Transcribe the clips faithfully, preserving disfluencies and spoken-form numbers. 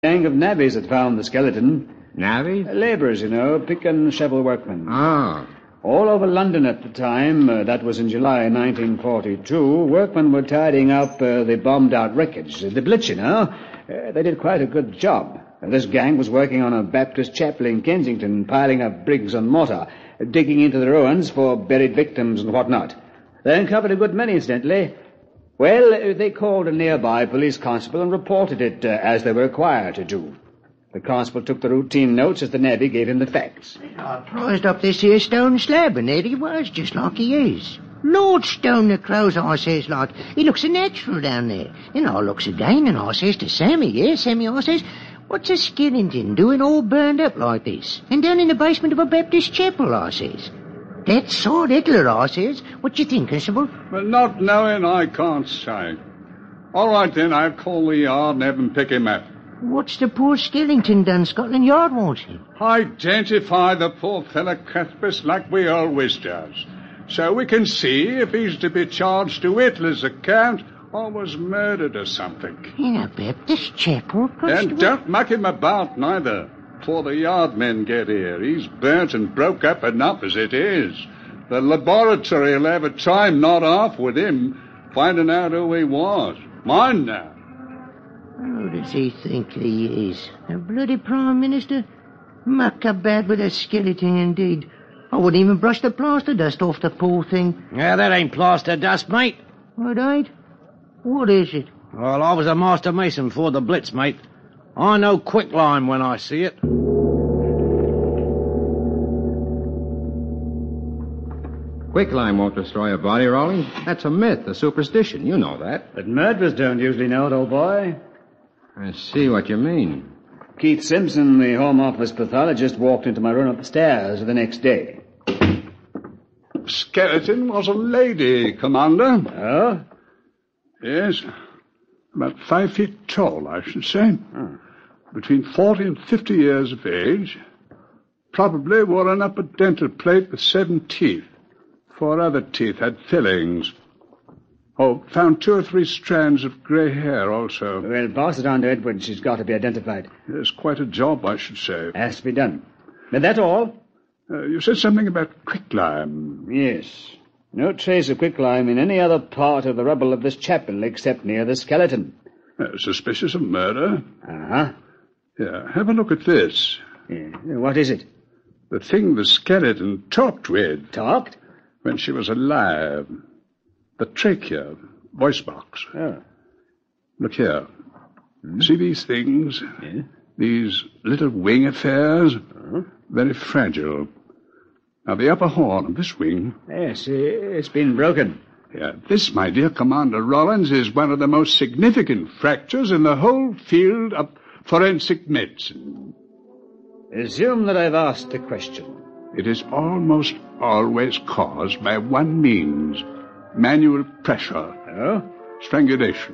gang of navvies had found the skeleton. Navvies? Uh, labourers, you know, pick and shovel workmen. Oh. All over London at the time, uh, that was in July nineteen forty-two, workmen were tidying up uh, the bombed-out wreckage. The Blitz, you know. Uh, they did quite a good job. Uh, this gang was working on a Baptist chapel in Kensington, piling up bricks and mortar, uh, digging into the ruins for buried victims and whatnot. They uncovered a good many, incidentally. Well, uh, they called a nearby police constable and reported it, uh, as they were required to do. The constable took the routine notes as the navvy gave him the facts. I prized up this here stone slab, and there he was, just like he is. Lord Stone the Crows, I says, like, he looks a natural down there. And I looks again, and I says to Sammy, yeah, Sammy, I says, what's a skeleton doing all burned up like this? And down in the basement of a Baptist chapel, I says. That's Sword Hitler, I says. What you think, Constable? Well, not knowing, I can't say. All right, then, I'll call the yard and have them pick him up. What's the poor skeleton done Scotland Yard wants him? Identify the poor fellow Cuthbert like we always does, so we can see if he's to be charged to Hitler's account or was murdered or something. In a Baptist chapel, Constable? And don't muck him about, neither. Before the yard men get here, he's burnt and broke up enough as it is. The laboratory will have a time not off with him, finding out who he was. Mind now. Who does he think he is? A bloody Prime Minister? Muck bad with a skeleton, indeed. I wouldn't even brush the plaster dust off the poor thing. Yeah, that ain't plaster dust, mate. It ain't? What is it? Well, I was a master mason before the Blitz, mate. I know quicklime when I see it. Quicklime won't destroy a body, Rawlings. That's a myth, a superstition. You know that. But murderers don't usually know it, old boy. I see what you mean. Keith Simpson, the Home Office pathologist, walked into my room up the stairs the next day. Skeleton was a lady, Commander. Oh? Yes. About five feet tall, I should say. Oh. Between forty and fifty years of age. Probably wore an upper dental plate with seven teeth. Four other teeth had fillings. Oh, found two or three strands of grey hair also. Well, pass it on to Edward. She's got to be identified. It's quite a job, I should say. Has to be done. But that all? Uh, you said something about quicklime. Yes. No trace of quicklime in any other part of the rubble of this chapel except near the skeleton. Uh, suspicious of murder? Uh-huh. Yeah, have a look at this. Yeah. What is it? The thing the skeleton talked with. Talked? When she was alive. The trachea, voice box. Oh. Look here. Hmm? See these things? Yeah. These little wing affairs? Uh-huh. Very fragile. Now, the upper horn of this wing... Yes, it's been broken. Yeah, this, my dear Commander Rollins, is one of the most significant fractures in the whole field of forensic medicine. Assume that I've asked a question. It is almost always caused by one means... manual pressure. Oh? Strangulation.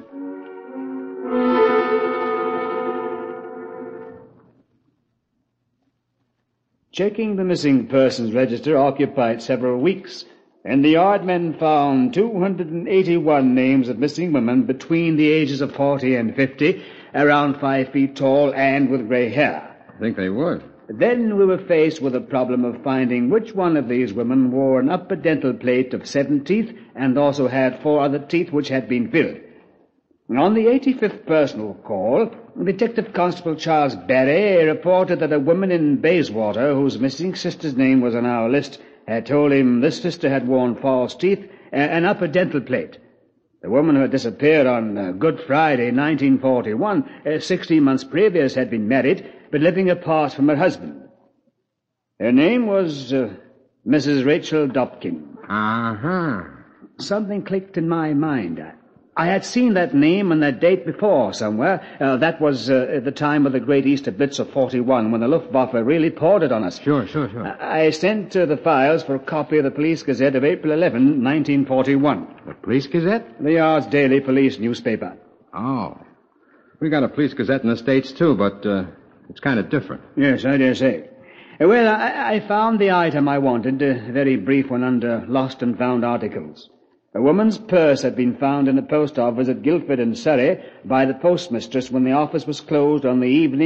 Checking the missing persons register occupied several weeks, and the yardmen found two hundred eighty-one names of missing women between the ages of forty and fifty, around five feet tall and with grey hair. I think they would. Then we were faced with the problem of finding which one of these women wore an upper dental plate of seven teeth and also had four other teeth which had been filled. On the eighty-fifth personal call, Detective Constable Charles Barry reported that a woman in Bayswater, whose missing sister's name was on our list, had told him this sister had worn false teeth and an upper dental plate. The woman who had disappeared on uh, Good Friday, nineteen forty-one, uh, sixteen months previous, had been married, but living apart from her husband. Her name was uh, Missus Rachel Dobkin. Uh-huh. Something clicked in my mind. I had seen that name and that date before somewhere. Uh, that was uh, at the time of the Great Easter Blitz of forty-one, when the Luftwaffe really poured it on us. Sure, sure, sure. I sent uh, the files for a copy of the Police Gazette of April eleventh, nineteen forty-one. The Police Gazette? The Yard's daily police newspaper. Oh. We got a Police Gazette in the States, too, but uh, it's kind of different. Yes, I dare say. Uh, well, I, I found the item I wanted, a very brief one under Lost and Found Articles. A woman's purse had been found in a post office at Guildford in Surrey by the postmistress when the office was closed on the evening